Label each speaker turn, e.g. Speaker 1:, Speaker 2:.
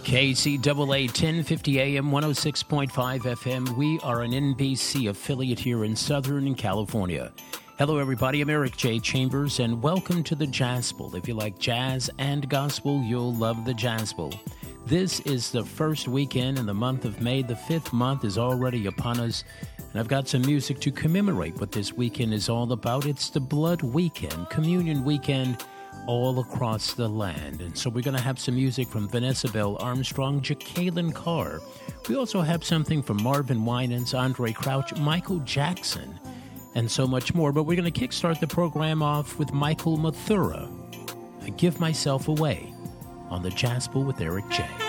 Speaker 1: KCAA 1050 AM, 106.5 FM. We are an NBC affiliate here in Southern California. Hello, everybody. I'm Eric J. Chambers, and welcome to the Jazzbowl. If you like jazz and gospel, you'll love the Jazzbowl. This is the first weekend in the month of May. The fifth month is already upon us, and I've got some music to commemorate what this weekend is all about. It's the Blood Weekend, Communion Weekend, all across the land. And so we're going to have some music from Vanessa Bell Armstrong, Jacqueline Carr. We also have something from Marvin Winans, Andre Crouch, Michael Jackson, and so much more. But we're going to kickstart the program off with Michael Mathura. I Give Myself Away on the Jazzbowl with Eric J.